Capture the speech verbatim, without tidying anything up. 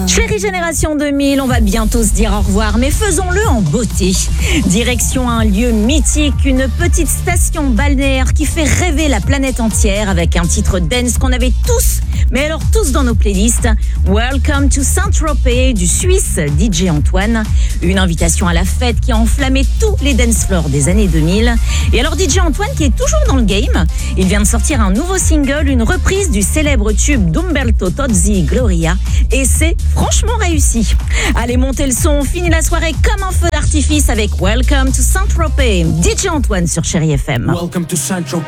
Chérie Génération deux mille, on va bientôt se dire au revoir, mais faisons-le en beauté. Direction un lieu mythique, une petite station balnéaire qui fait rêver la planète entière avec un titre dance qu'on avait tous, mais alors tous dans nos playlists. Welcome to Saint-Tropez du Suisse D J Antoine. Une invitation à la fête qui a enflammé tous les dance floors des années deux mille. Et alors D J Antoine qui est toujours dans le game, il vient de sortir un nouveau single, une reprise du célèbre tube d'Umberto Tozzi, Gloria, et c'est franchement réussi. Allez, montez le son, on finit la soirée comme un feu d'artifice avec Welcome to Saint-Tropez. D J Antoine sur Chérie F M. Welcome to Saint-Tropez.